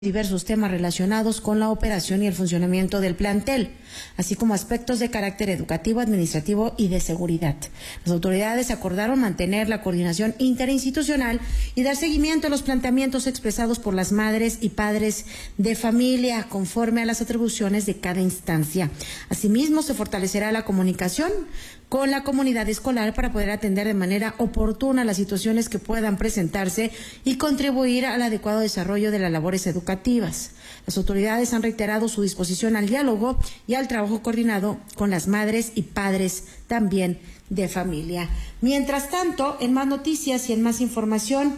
diversos temas relacionados con la operación y el funcionamiento del plantel, así como aspectos de carácter educativo, administrativo y de seguridad. Las autoridades acordaron mantener la coordinación interinstitucional y dar seguimiento a los planteamientos expresados por las madres y padres de familia conforme a las atribuciones de cada instancia. Asimismo, se fortalecerá la comunicación con la comunidad escolar para poder atender de manera oportuna las situaciones que puedan presentarse y contribuir al adecuado desarrollo de las labores educativas. Las autoridades han reiterado su disposición al diálogo y al trabajo coordinado con las madres y padres también de familia. Mientras tanto, en más noticias y en más información,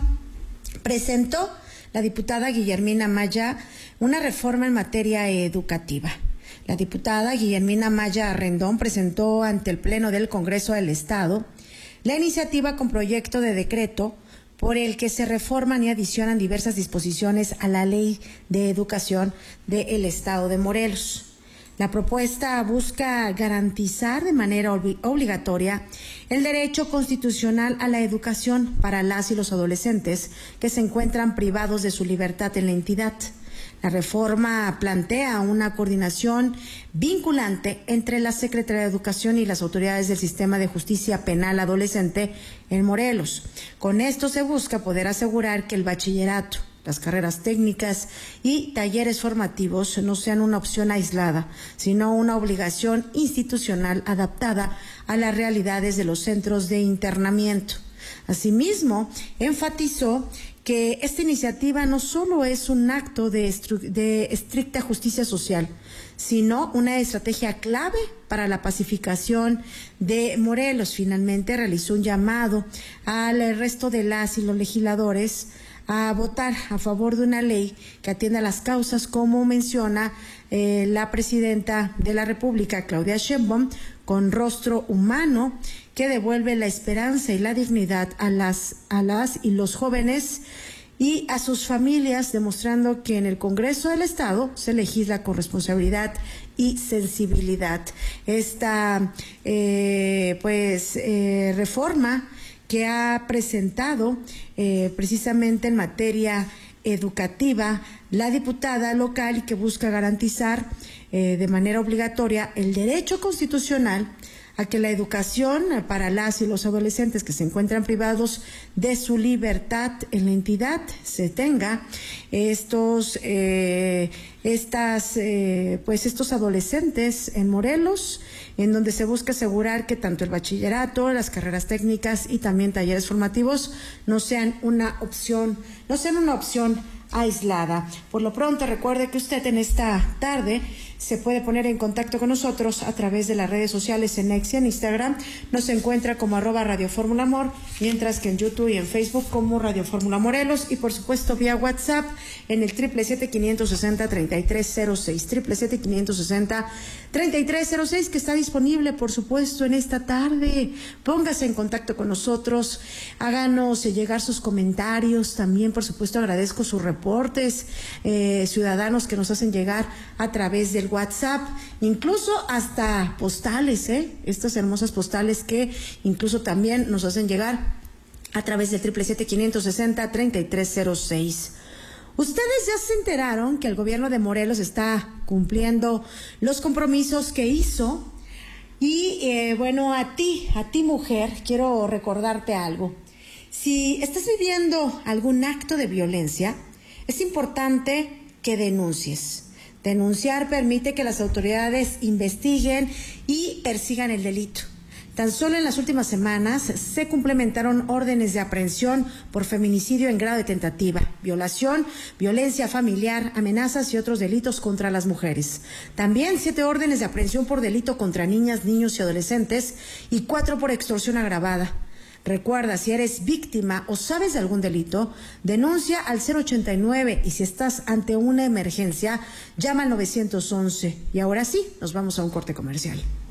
presentó la diputada Guillermina Maya una reforma en materia educativa. La diputada Guillermina Maya Rendón presentó ante el Pleno del Congreso del Estado la iniciativa con proyecto de decreto por el que se reforman y adicionan diversas disposiciones a la Ley de Educación del Estado de Morelos. La propuesta busca garantizar de manera obligatoria el derecho constitucional a la educación para las y los adolescentes que se encuentran privados de su libertad en la entidad. La reforma plantea una coordinación vinculante entre la Secretaría de Educación y las autoridades del Sistema de Justicia Penal Adolescente en Morelos. Con esto se busca poder asegurar que el bachillerato, las carreras técnicas y talleres formativos no sean una opción aislada, sino una obligación institucional adaptada a las realidades de los centros de internamiento. Asimismo, enfatizó que esta iniciativa no solo es un acto de estricta justicia social, sino una estrategia clave para la pacificación de Morelos. Finalmente realizó un llamado al resto de las y los legisladores a votar a favor de una ley que atienda las causas, como menciona la presidenta de la República, Claudia Sheinbaum, con rostro humano, que devuelve la esperanza y la dignidad a las y los jóvenes y a sus familias, demostrando que en el Congreso del Estado se legisla con responsabilidad y sensibilidad. Esta reforma que ha presentado precisamente en materia educativa la diputada local y que busca garantizar de manera obligatoria el derecho constitucional a que la educación para las y los adolescentes que se encuentran privados de su libertad en la entidad se tenga. Estos adolescentes en Morelos, en donde se busca asegurar que tanto el bachillerato, las carreras técnicas y también talleres formativos no sean una opción aislada. Por lo pronto, recuerde que usted en esta tarde se puede poner en contacto con nosotros a través de las redes sociales en X y en Instagram. Nos encuentra como @Radio Fórmula Amor, mientras que en YouTube y en Facebook como Radio Fórmula Morelos, y por supuesto vía WhatsApp en el 777-560-3306, 777-560-3306, que está disponible, por supuesto, en esta tarde. Póngase en contacto con nosotros, háganos llegar sus comentarios. También, por supuesto, agradezco sus reportes ciudadanos que nos hacen llegar a través del WhatsApp, incluso hasta postales, estas hermosas postales que incluso también nos hacen llegar a través del 777-560-3306. Ustedes ya se enteraron que el gobierno de Morelos está cumpliendo los compromisos que hizo y a ti mujer, quiero recordarte algo. Si estás viviendo algún acto de violencia, es importante que denuncies. Denunciar permite que las autoridades investiguen y persigan el delito. Tan solo en las últimas semanas se cumplimentaron órdenes de aprehensión por feminicidio en grado de tentativa, violación, violencia familiar, amenazas y otros delitos contra las mujeres. También 7 órdenes de aprehensión por delito contra niñas, niños y adolescentes y 4 por extorsión agravada. Recuerda, si eres víctima o sabes de algún delito, denuncia al 089, y si estás ante una emergencia, llama al 911. Y ahora sí, nos vamos a un corte comercial.